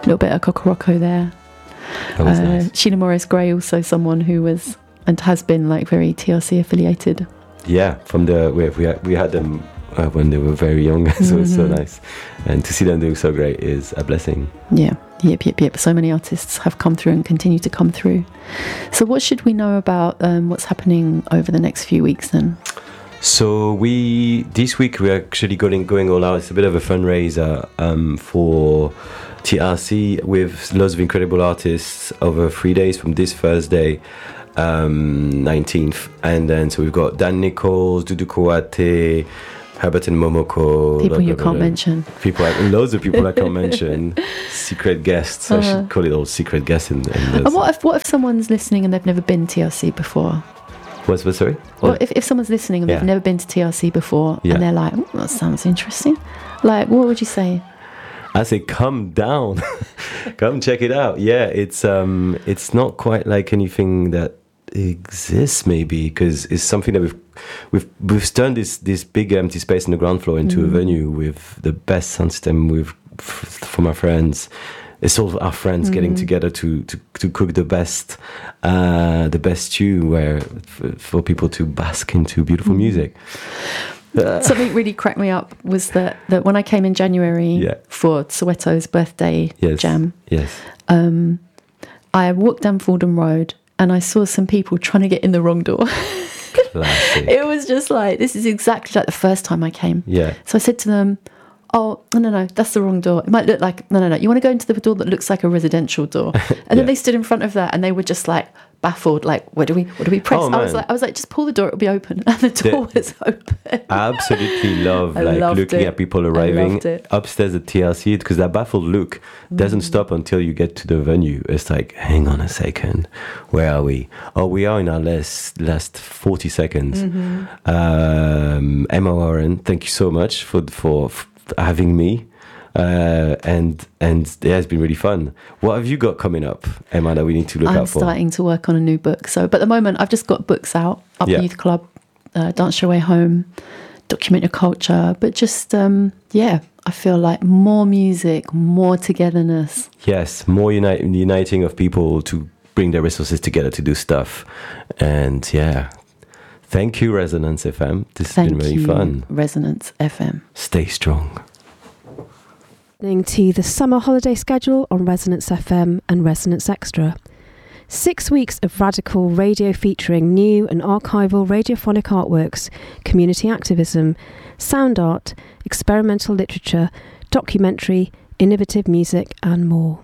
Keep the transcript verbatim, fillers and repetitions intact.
little bit of Kokoroko there. That was uh, nice. Sheila Morris Gray, also someone who was and has been like very T R C affiliated. Yeah, from the we we had, we had them uh, when they were very young, so mm-hmm. it's so nice, and to see them doing so great is a blessing. Yeah, yep, yep, yep. So many artists have come through and continue to come through. So, what should we know about um, what's happening over the next few weeks then? So we this week we're actually going going all out. It's a bit of a fundraiser um, for T R C with lots of incredible artists over three days from this Thursday, um, nineteenth, and then so we've got Dan Nichols, Dudu Kawate, Herbert and Momoko. People blah, you blah, can't blah. mention. People, I, loads of people I can't mention. Secret guests. Uh-huh. I should call it all secret guests. In, in and what if what if someone's listening and they've never been to T R C before? What's what? Sorry. Well, if if someone's listening and yeah. they've never been to T R C before, yeah. and they're like, oh, that sounds interesting. Like, what would you say? I say, come down, come check it out. Yeah, it's um, it's not quite like anything that exists, maybe, because it's something that we've we've we've turned this this big empty space on the ground floor into mm. a venue with the best sound system. With f- from our friends, it's all our friends mm. getting together to, to to cook the best uh, the best stew, where f- for people to bask into beautiful mm. music. Uh, Something really cracked me up was that, that when I came in January yeah. for Soweto's birthday yes. jam, yes, um, I walked down Fordham Road and I saw some people trying to get in the wrong door. Classic. It was just like, this is exactly like the first time I came. Yeah. So I said to them, oh, no, no, no, that's the wrong door. It might look like, no, no, no, you want to go into the door that looks like a residential door. And yeah. then they stood in front of that and they were just like baffled, like, what do we, what do we press? Oh, I was like, I was like, just pull the door, it'll be open. And the door the, was open. I absolutely love like looking it. at people arriving upstairs at T R C, because that baffled look doesn't mm. stop until you get to the venue. It's like, hang on a second, where are we? Oh, we are in our last last forty seconds. Mm-hmm. Um, Emma Warren, thank you so much for for, for having me. Uh, and and yeah, it's been really fun. What have you got coming up, Emma, that we need to look I'm out for? I'm starting to work on a new book. So, but at the moment, I've just got books out: Up yeah. Youth Club, uh, Dance Your Way Home, Document Your Culture. But just um, yeah, I feel like more music, more togetherness. Yes, more uni- uniting of people to bring their resources together to do stuff. And yeah, thank you, Resonance F M. This has thank been really you, fun. Resonance F M. Stay strong. Listening to the summer holiday schedule on Resonance F M and Resonance Extra. Six weeks of radical radio featuring new and archival radiophonic artworks, community activism, sound art, experimental literature, documentary, innovative music and more.